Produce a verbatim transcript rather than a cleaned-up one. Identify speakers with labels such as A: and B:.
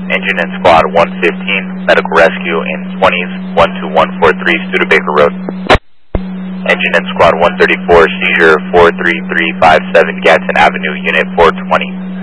A: Engine and Squad one fifteen, Medical Rescue in twenties, one two one four three Studebaker Road. Engine and Squad one thirty-four, Seizure four three three five seven, Gatson Avenue, Unit four twenty.